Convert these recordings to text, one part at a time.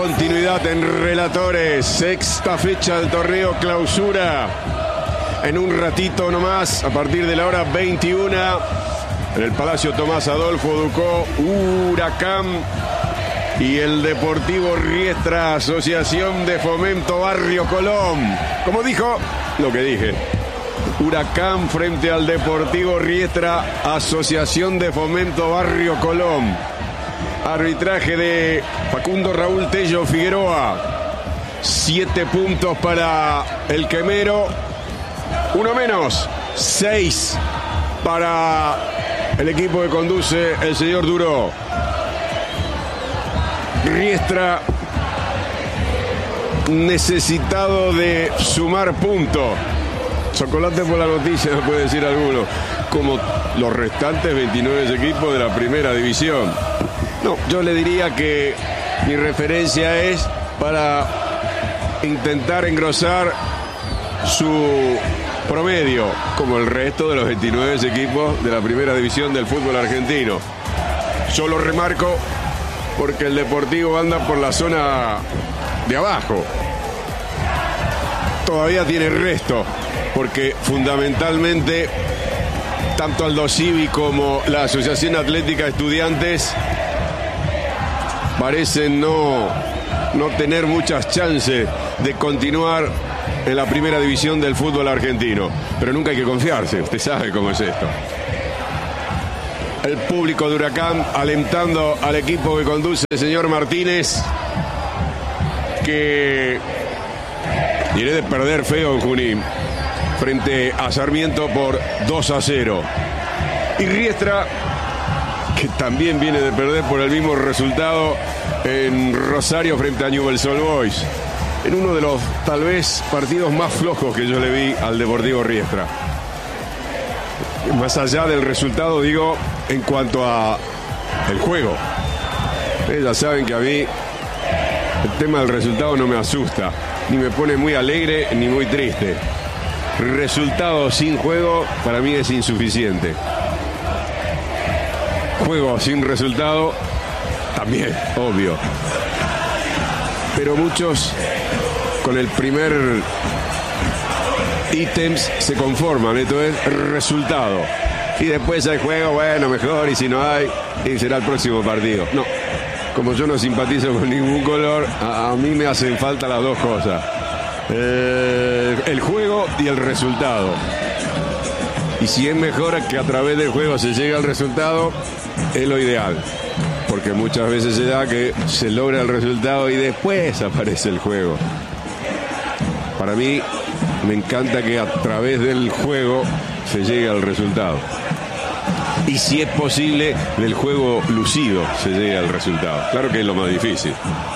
continuidad en Relatores, sexta fecha del torneo Clausura. En un ratito nomás, a partir de la hora 21, en el Palacio Tomás Adolfo Ducó, Huracán y el Deportivo Riestra, Asociación de Fomento Barrio Colón. Como dijo, lo que dije. Huracán frente al Deportivo Riestra, Asociación de Fomento Barrio Colón. Arbitraje de Facundo Raúl Tello Figueroa. 7 puntos para el Quemero. 1 menos. 6 para el equipo que conduce el señor Duró. Riestra necesitado de sumar puntos. Chocolate por la noticia, no puede decir alguno. Como los restantes 29 equipos de la primera división. No, yo le diría que mi referencia es para intentar engrosar su promedio, como el resto de los 29 equipos de la primera división del fútbol argentino. Yo lo remarco porque el Deportivo anda por la zona de abajo. Todavía tiene resto, porque fundamentalmente tanto Aldo Civi como la Asociación Atlética Estudiantes parecen no tener muchas chances de continuar en la primera división del fútbol argentino. Pero nunca hay que confiarse, usted sabe cómo es esto. El público de Huracán alentando al equipo que conduce el señor Martínez, que viene de perder feo en Junín frente a Sarmiento por 2-0. Y Riestra, que también viene de perder por el mismo resultado en Rosario frente a Newell's Old Boys, en uno de los tal vez partidos más flojos que yo le vi al Deportivo Riestra. Más allá del resultado, digo, en cuanto a el juego. Ya saben que a mí el tema del resultado no me asusta, ni me pone muy alegre ni muy triste. Resultado sin juego para mí es insuficiente. Juego sin resultado también, obvio. Pero muchos con el primer ítems se conforman, esto es resultado. Y después hay juego, bueno, mejor, y si no hay, y será el próximo partido. No, como yo no simpatizo con ningún color, a mí me hacen falta las dos cosas. El juego y el resultado. Y si es mejor que a través del juego se llegue al resultado, es lo ideal. Porque muchas veces se da que se logra el resultado y después aparece el juego. Para mí, me encanta que a través del juego se llegue al resultado. Y si es posible, del juego lucido se llegue al resultado. Claro que es lo más difícil.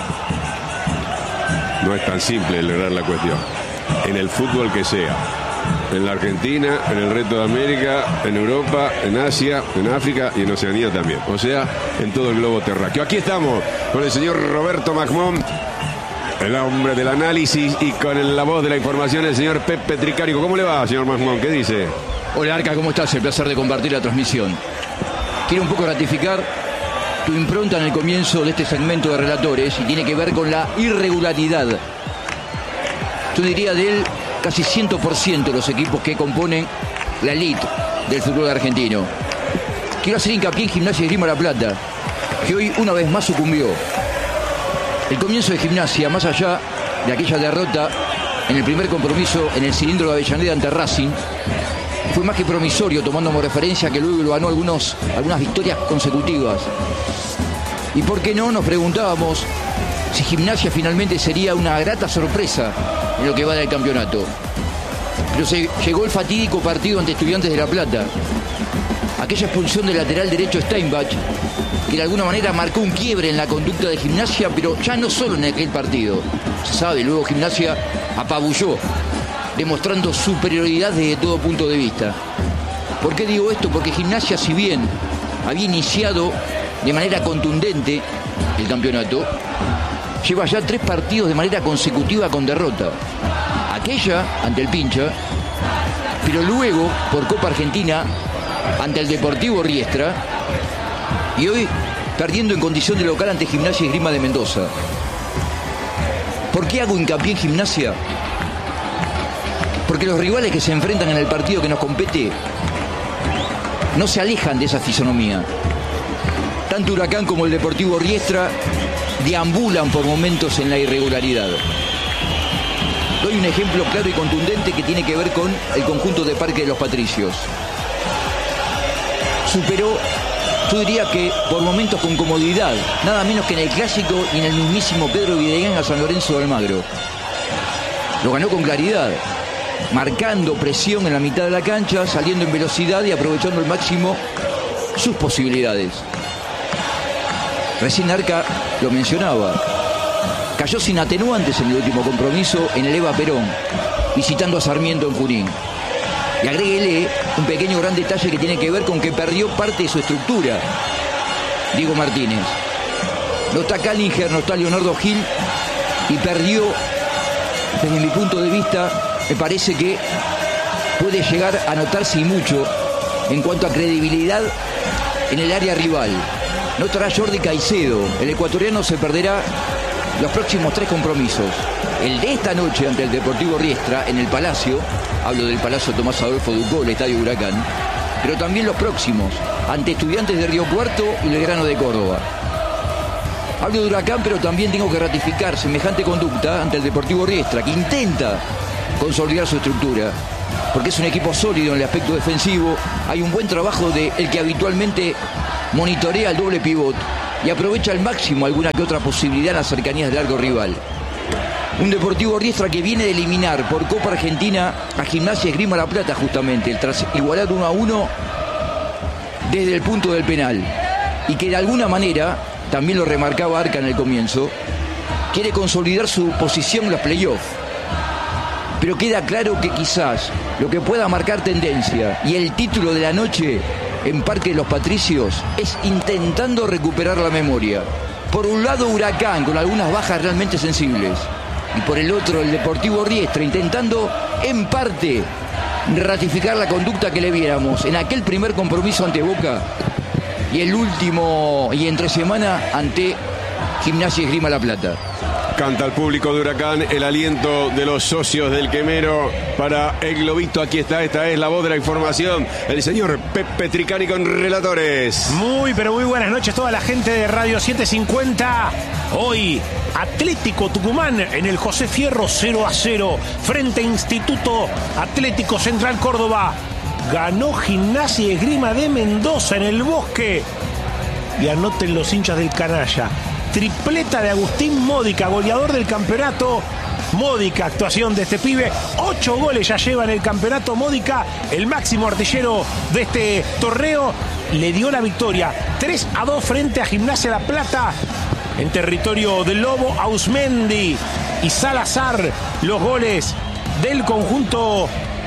No es tan simple lograr la cuestión. En el fútbol que sea. En la Argentina, en el resto de América, en Europa, en Asia, en África y en Oceanía también. O sea, en todo el globo terráqueo. Aquí estamos con el señor Roberto Magmón, el hombre del análisis, y con la voz de la información, el señor Pepe Tricarico. ¿Cómo le va, señor Magmón? ¿Qué dice? Hola, Arca, ¿cómo estás? El placer de compartir la transmisión. Quiero un poco ratificar tu impronta en el comienzo de este segmento de Relatores, y tiene que ver con la irregularidad. Yo diría del casi 100% de los equipos que componen la elite del fútbol argentino. Quiero hacer hincapié en Gimnasia y Esgrima La Plata, que hoy una vez más sucumbió. El comienzo de Gimnasia, más allá de aquella derrota en el primer compromiso en el cilindro de Avellaneda ante Racing, fue más que promisorio, tomando como referencia que luego lo ganó algunas victorias consecutivas. Y por qué no, nos preguntábamos si Gimnasia finalmente sería una grata sorpresa en lo que va del campeonato. Pero llegó el fatídico partido ante Estudiantes de La Plata. Aquella expulsión del lateral derecho Steinbach, que de alguna manera marcó un quiebre en la conducta de Gimnasia, pero ya no solo en aquel partido. Se sabe, luego Gimnasia apabulló, demostrando superioridad desde todo punto de vista. ¿Por qué digo esto? Porque Gimnasia, si bien había iniciado de manera contundente el campeonato, lleva ya 3 partidos de manera consecutiva con derrota. Aquella ante el Pincha, pero luego por Copa Argentina ante el Deportivo Riestra, y hoy perdiendo en condición de local ante Gimnasia y Esgrima de Mendoza. ¿Por qué hago hincapié en Gimnasia? Porque los rivales que se enfrentan en el partido que nos compete no se alejan de esa fisonomía. Tanto Huracán como el Deportivo Riestra deambulan por momentos en la irregularidad. Doy un ejemplo claro y contundente que tiene que ver con el conjunto de Parque de los Patricios. Superó, yo diría que por momentos con comodidad, nada menos que en el Clásico y en el mismísimo Pedro Videgain a San Lorenzo de Almagro. Lo ganó con claridad, marcando presión en la mitad de la cancha, saliendo en velocidad y aprovechando al máximo sus posibilidades. Recién Arca lo mencionaba. Cayó sin atenuantes en el último compromiso en el Eva Perón, visitando a Sarmiento en Junín. Y agréguele un pequeño gran detalle que tiene que ver con que perdió parte de su estructura, Diego Martínez. No está Callinger, no está Leonardo Gil, y perdió, desde mi punto de vista, me parece que puede llegar a notarse y mucho en cuanto a credibilidad en el área rival. No estará Jordi Caicedo, el ecuatoriano se perderá los próximos 3 compromisos. El de esta noche ante el Deportivo Riestra en el Palacio, hablo del Palacio Tomás Adolfo Ducó, el Estadio Huracán, pero también los próximos ante Estudiantes de Río Cuarto y Belgrano de Córdoba. Hablo de Huracán, pero también tengo que ratificar semejante conducta ante el Deportivo Riestra, que intenta consolidar su estructura, porque es un equipo sólido en el aspecto defensivo. Hay un buen trabajo de el que habitualmente monitorea el doble pivot y aprovecha al máximo alguna que otra posibilidad en las cercanías del arco rival. Un Deportivo Riestra que viene de eliminar por Copa Argentina a Gimnasia Esgrima La Plata, justamente, tras igualar 1-1 desde el punto del penal, y que de alguna manera, también lo remarcaba Arca en el comienzo, quiere consolidar su posición en los playoffs. Pero queda claro que quizás lo que pueda marcar tendencia y el título de la noche en Parque de los Patricios es intentando recuperar la memoria. Por un lado Huracán con algunas bajas realmente sensibles, y por el otro el Deportivo Riestra intentando en parte ratificar la conducta que le viéramos en aquel primer compromiso ante Boca y el último y entre semana ante Gimnasia Esgrima La Plata. Canta el público de Huracán, el aliento de los socios del Quemero para el globito. Aquí está, esta es la voz de la información, el señor Pepe Tricani con relatores. Muy, pero muy buenas noches toda la gente de Radio 750. Hoy, Atlético Tucumán en el José Fierro 0-0 frente a Instituto Atlético Central Córdoba. Ganó Gimnasia y Esgrima de Mendoza en el Bosque. Y anoten los hinchas del canalla. Tripleta de Agustín Módica, goleador del campeonato. Módica actuación de este pibe. 8 goles ya lleva en el campeonato Módica, el máximo artillero de este torneo. Le dio la victoria 3-2 frente a Gimnasia La Plata en territorio del Lobo. Ausmendi y Salazar, los goles del conjunto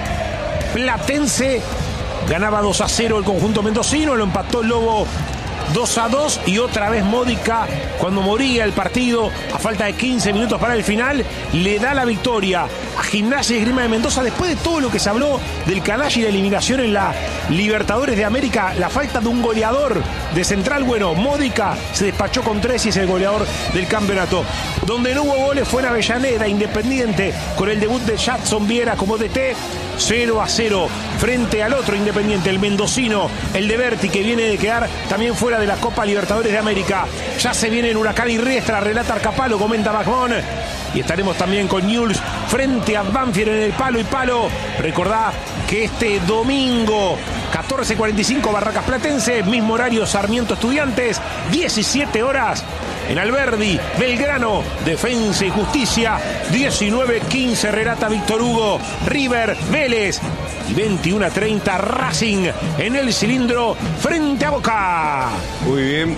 platense. Ganaba 2-0 el conjunto mendocino, lo empató el Lobo 2-2 y otra vez Módica, cuando moría el partido a falta de 15 minutos para el final, le da la victoria a Gimnasia y Esgrima de Mendoza. Después de todo lo que se habló del canalla y la eliminación en la Libertadores de América, la falta de un goleador de Central, bueno, Módica se despachó con 3 y es el goleador del campeonato. Donde no hubo goles fue en Avellaneda, Independiente, con el debut de Jackson Viera como DT. 0-0 frente al otro Independiente, el mendocino, el de Berti, que viene de quedar también fuera de la Copa Libertadores de América. Ya se vienen Huracán y Riestra, relata Arcapalo, comenta Bajmón. Y estaremos también con Newell's frente a Banfield en el Palo y Palo. Recordá que este domingo 14:45 Barracas Platense, mismo horario Sarmiento Estudiantes, 17 horas en Alberdi, Belgrano, Defensa y Justicia, 19:15 relata Víctor Hugo, River, Vélez, y 21:30 Racing en el Cilindro frente a Boca. Muy bien.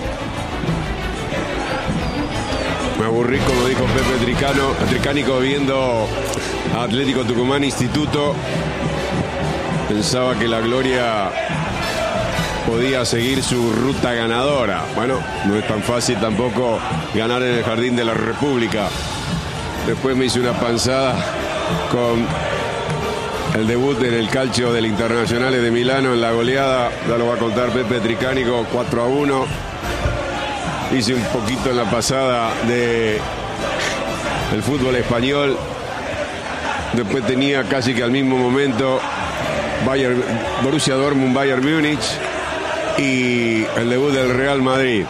Me aburrí, como dijo Pepe Tricánico, viendo a Atlético Tucumán Instituto. Pensaba que la Gloria podía seguir su ruta ganadora. Bueno, no es tan fácil tampoco ganar en el Jardín de la República. Después me hice una panzada con el debut en el calcio del Internazionale de Milano en la goleada. Ya lo va a contar Pepe Tricánico, 4-1. Hice un poquito en la pasada de el fútbol español. Después tenía casi que al mismo momento Borussia Dortmund, Bayern Múnich y el debut del Real Madrid.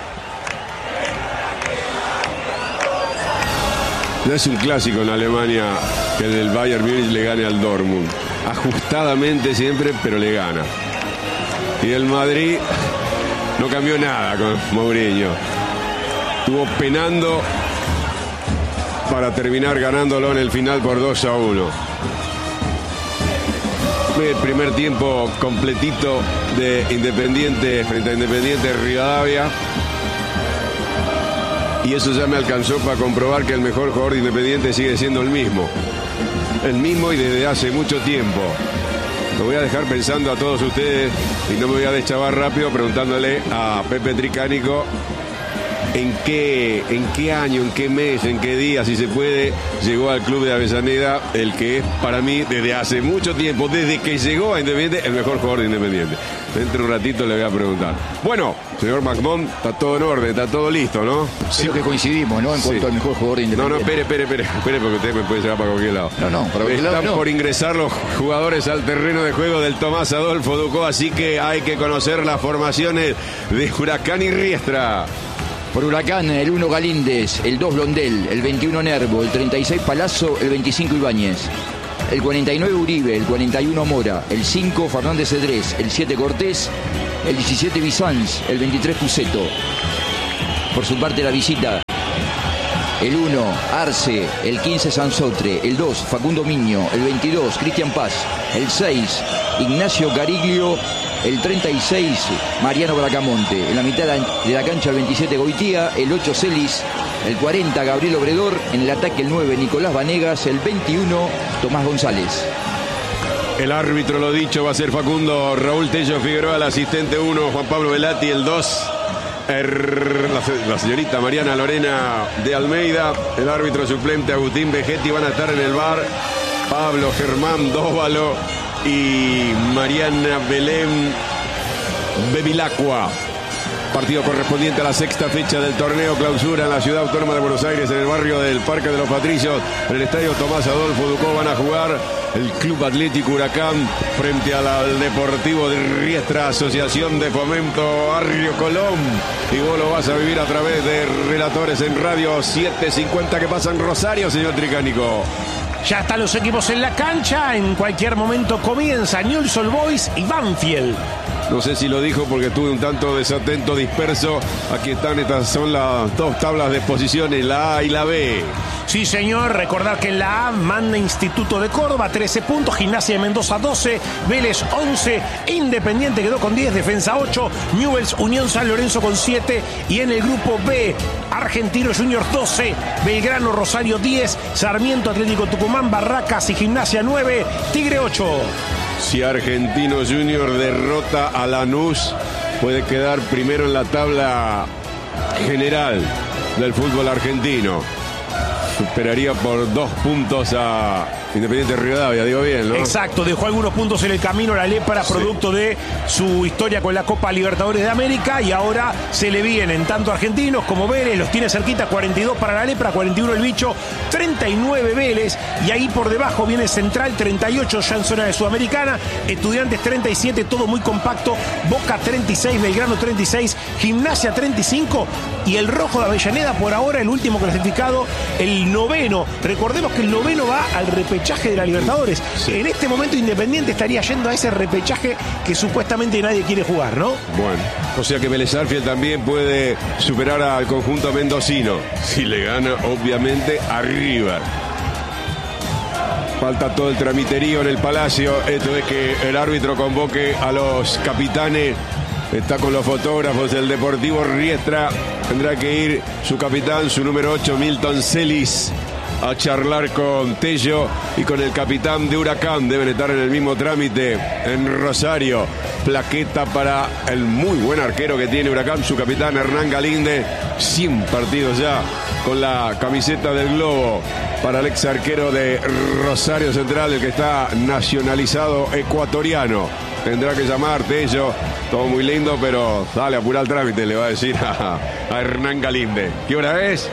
No es un clásico en Alemania que el Bayern Múnich le gane al Dortmund. Ajustadamente siempre, pero le gana. Y el Madrid no cambió nada con Mourinho. Estuvo penando para terminar ganándolo en el final por 2-1. El primer tiempo completito de Independiente frente a Independiente Rivadavia. Y eso ya me alcanzó para comprobar que el mejor jugador de Independiente sigue siendo el mismo. El mismo y desde hace mucho tiempo. Lo voy a dejar pensando a todos ustedes y no me voy a deschavar rápido preguntándole a Pepe Tricánico en qué año, en qué mes, en qué día, si se puede, llegó al club de Avellaneda el que es para mí desde hace mucho tiempo, desde que llegó a Independiente, el mejor jugador de Independiente. Dentro de un ratito le voy a preguntar. Bueno, señor McMahon, está todo en orden, está todo listo, ¿no? Sí, creo que coincidimos, ¿no? En cuanto al mejor jugador de Independiente. No, espere, porque usted me puede llevar para cualquier lado. No, para cualquier lado. Están por ingresar los jugadores al terreno de juego del Tomás Adolfo Ducó, así que hay que conocer las formaciones de Huracán y Riestra. Por Huracán, el 1 Galíndez, el 2 Blondel, el 21 Nervo, el 36 Palazzo, el 25 Ibáñez, el 49 Uribe, el 41 Mora, el 5 Fernández Cedrés, el 7 Cortés, el 17 Bizanz, el 23 Puceto. Por su parte la visita, el 1 Arce, el 15 Sansotre, el 2 Facundo Miño, el 22 Cristian Paz, el 6 Ignacio Cariglio, el 36 Mariano Bracamonte, en la mitad de la cancha el 27 Goitía, el 8 Celis, el 40 Gabriel Obredor, en el ataque el 9 Nicolás Vanegas, el 21 Tomás González. El árbitro, lo dicho, va a ser Facundo Raúl Tello Figueroa, el asistente 1 Juan Pablo Velati, el 2 la señorita Mariana Lorena de Almeida, el árbitro suplente Agustín Vegetti. Van a estar en el bar Pablo Germán Dóvalo y Mariana Belén Bevilacqua. Partido correspondiente a la sexta fecha del torneo clausura en la ciudad autónoma de Buenos Aires, en el barrio del Parque de los Patricios, en el estadio Tomás Adolfo Ducó. Van a jugar el Club Atlético Huracán frente al Deportivo de Riestra, Asociación de Fomento Arrio Colón. Y vos lo vas a vivir a través de Relatores en Radio 750 que pasa en Rosario, señor Tricánico. Ya están los equipos en la cancha. En cualquier momento comienza Newell's Old Boys y Banfield. No sé si lo dijo porque estuve un tanto desatento, disperso. Aquí están, estas son las dos tablas de posiciones, la A y la B. Sí, señor. Recordar que en la A manda Instituto de Córdoba, 13 puntos. Gimnasia de Mendoza, 12. Vélez, 11. Independiente quedó con 10. Defensa, 8. Newell's, Unión San Lorenzo con 7. Y en el grupo B, Argentinos Juniors, 12. Belgrano, Rosario, 10. Sarmiento, Atlético Tucumán, Barracas y Gimnasia, 9. Tigre, 8. Si Argentinos Junior derrota a Lanús, puede quedar primero en la tabla general del fútbol argentino. Superaría por 2 puntos a Independiente Rivadavia, digo bien, ¿no? Exacto, dejó algunos puntos en el camino la Lepra, producto de su historia con la Copa Libertadores de América, y ahora se le vienen tanto argentinos como Vélez, los tiene cerquita, 42 para la Lepra, 41 el Bicho, 39 Vélez, y ahí por debajo viene Central, 38 ya en zona de Sudamericana, Estudiantes 37, todo muy compacto, Boca 36, Belgrano 36, Gimnasia 35, y el Rojo de Avellaneda por ahora el último clasificado, el noveno. Recordemos que el noveno va al repechaje de la Libertadores. Sí. En este momento Independiente estaría yendo a ese repechaje que supuestamente nadie quiere jugar, ¿no? Bueno, o sea que Vélez Sarsfield también puede superar al conjunto mendocino, si le gana obviamente a River. Falta todo el tramiterío en el Palacio. Esto es que el árbitro convoque a los capitanes. Está con los fotógrafos del Deportivo Riestra. Tendrá que ir su capitán, su número 8, Milton Celis, a charlar con Tello y con el capitán de Huracán. Deben estar en el mismo trámite en Rosario. Plaqueta para el muy buen arquero que tiene Huracán, su capitán Hernán Galíndez. 100 partidos ya con la camiseta del Globo para el ex arquero de Rosario Central, el que está nacionalizado ecuatoriano. Tendrá que llamar Tello, todo muy lindo, pero dale, apura el trámite, le va a decir a Hernán Galíndez. ¿Qué hora es?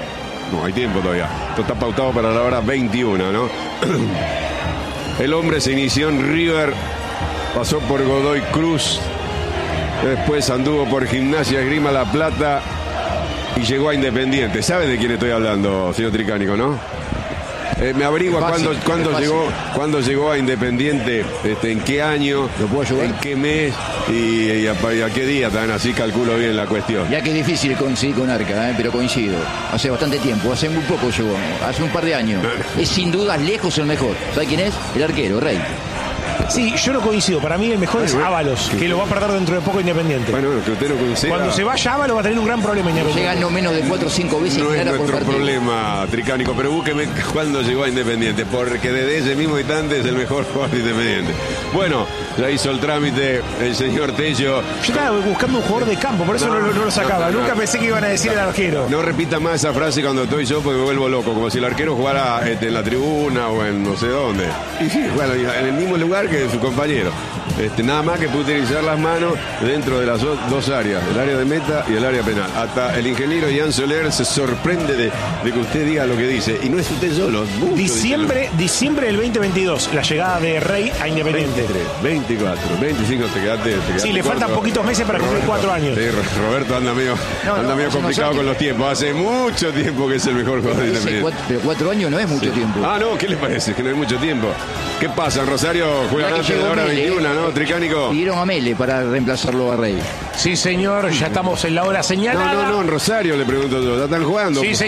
No, hay tiempo todavía. Esto está pautado para la hora 21, ¿no? El hombre se inició en River, pasó por Godoy Cruz, después anduvo por Gimnasia Esgrima La Plata y llegó a Independiente. ¿Sabe de quién estoy hablando, señor Tricánico, no? Me averigua cuándo llegó a Independiente, en qué año, en qué mes y a qué día, tan así calculo bien la cuestión. Ya que es difícil coincidir con Arca, pero coincido. Hace bastante tiempo, hace muy poco llegó, hace un par de años. Es sin duda lejos el mejor. ¿Sabe quién es? El arquero, Rey. Sí, yo no coincido. Para mí el mejor es Ábalos, que lo va a perder dentro de poco Independiente. Bueno, que usted no coincida. Cuando se vaya Ábalos va a tener un gran problema Independiente. Llega no menos de 4 o 5 veces. No es nuestro problema, Tricánico, pero búsqueme cuándo llegó a Independiente, porque desde ese mismo instante es el mejor jugador de Independiente. Bueno, ya hizo el trámite el señor Tello. Yo estaba buscando un jugador de campo, por eso no lo sacaba. Nunca pensé que iban a decir el arquero. No repita más esa frase cuando estoy yo, porque me vuelvo loco, como si el arquero jugara en la tribuna o en no sé dónde. Y sí, bueno, en el mismo lugar que su compañero. Nada más que puede utilizar las manos dentro de las dos áreas, el área de meta y el área penal. Hasta el ingeniero Ian Soler se sorprende de que usted diga lo que dice. Y no es usted solo. Diciembre del 2022, la llegada de Rey a Independiente. 23, 24, 25, te quedaste sí, le faltan poquitos meses para cumplir 4 años. Sí, Roberto anda medio complicado con los tiempos. Hace mucho tiempo que es el mejor jugador de Independiente. Pero 4 años no es mucho tiempo. Ah, no, ¿qué le parece? Que no es mucho tiempo. ¿Qué pasa? En Rosario juegan antes de la hora 21, ¿no, Tricánico? Pidieron a Mele para reemplazarlo a Rey. Sí, señor, ya estamos en la hora señalada. No, en Rosario le pregunto yo, ¿ya están jugando? Sí, señor.